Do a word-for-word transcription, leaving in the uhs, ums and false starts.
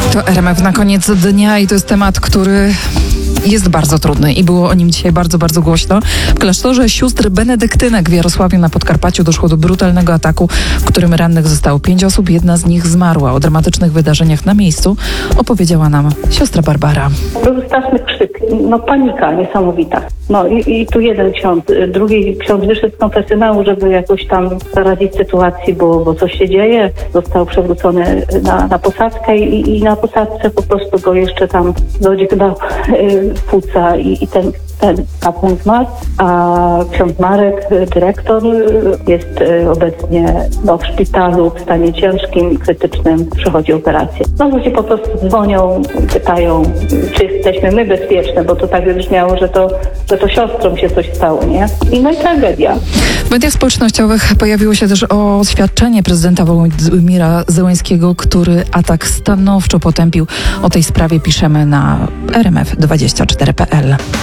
To R M F na koniec dnia i to jest temat, który jest bardzo trudny i było o nim dzisiaj bardzo, bardzo głośno. W klasztorze sióstr benedyktynek w Jarosławiu na Podkarpaciu doszło do brutalnego ataku, w którym rannych zostało pięć osób. Jedna z nich zmarła. O dramatycznych wydarzeniach na miejscu opowiedziała nam siostra Barbara. Był straszny krzyk, no panika niesamowita. No i, i tu jeden ksiądz, drugi ksiądz wyszedł z konfesjonału, żeby jakoś tam zaradzić sytuacji, bo, bo coś się dzieje. Został przewrócony na, na posadzkę i, i na posadzce po prostu go jeszcze tam dojdzie chyba y, płuca i, i ten, ten kapłan zmarł, a ksiądz Marek, dyrektor, jest obecnie no, w szpitalu w stanie ciężkim, krytycznym, przechodzi operację. No ludzie po prostu dzwonią, pytają, czy jesteśmy my bezpieczne, bo to tak wybrzmiało, że to, że to siostrom się coś stało, nie? I no i tragedia. W mediach społecznościowych pojawiło się też oświadczenie prezydenta Wołodymyra Zełenskiego, który atak stanowczo potępił. O tej sprawie piszemy na R M F dwadzieścia cztery kropka p l.